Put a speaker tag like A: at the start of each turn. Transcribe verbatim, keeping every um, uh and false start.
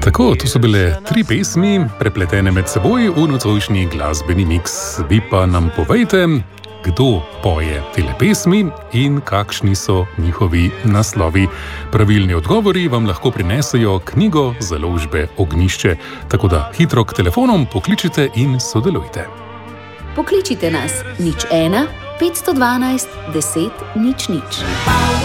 A: Tako, to so bile tri pesmi, prepletene med seboj v nocojšnji glasbeni miks. Vi pa nam povejte, kdo poje tele pesmi in kakšni so njihovi naslovi. Pravilni odgovori vam lahko prinesejo knjigo založbe Ognjišče. Tako da hitro k telefonom pokličite in sodelujte.
B: Pokličite nas nič ena, petsto dvanajst, deset, nič nič.